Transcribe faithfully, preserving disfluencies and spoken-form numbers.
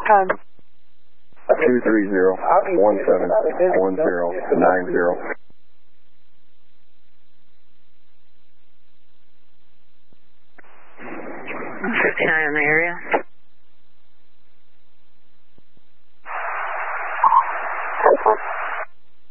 Um, two three zero, one seven, one zero, nine zero. fifty-nine in the area.